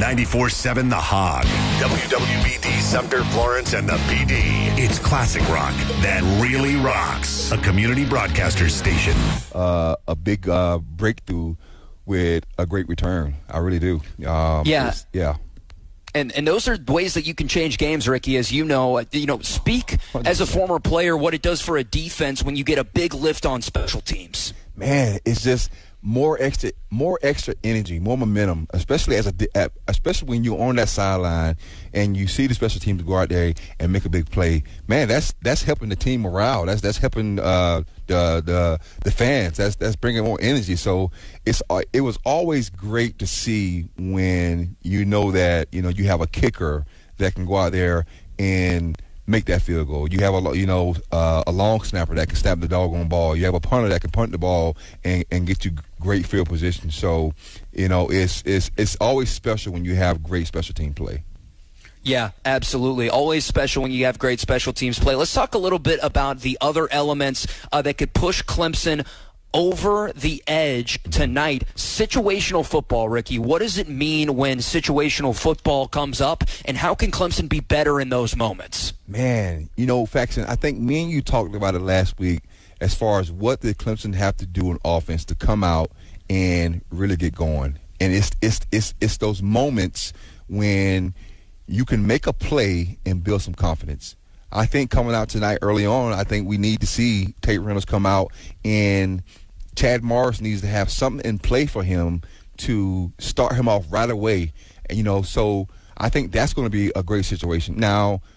94.7 The Hog. WWBD Sumter, Florence, and the PD. It's classic rock that really rocks. A community broadcaster station. A big breakthrough with a great return. I really do. Yeah. Yeah. And those are ways that you can change games, Ricky, as you know. Speak 100%. As a former player what it does for a defense when you get a big lift on special teams. Man, it's just more extra energy, more momentum, especially especially when you're on that sideline and you see the special teams go out there and make a big play. Man, that's helping the team morale. That's helping the fans. That's bringing more energy. So it was always great to see when you know that you have a kicker that can go out there and make that field goal. You have a long snapper that can snap the doggone ball. You have a punter that can punt the ball and get you great field position. So, it's always special when you have great special team play. Yeah, absolutely. Always special when you have great special teams play. Let's talk a little bit about the other elements that could push Clemson over the edge tonight. Situational football, Ricky. What does it mean when situational football comes up, and how can Clemson be better in those moments? Man, Faxon, I think me and you talked about it last week as far as what did Clemson have to do in offense to come out and really get going. And it's those moments when you can make a play and build some confidence. I think coming out tonight early on, I think we need to see Tate Reynolds come out, and Chad Morris needs to have something in play for him to start him off right away. And, so I think that's going to be a great situation. Now,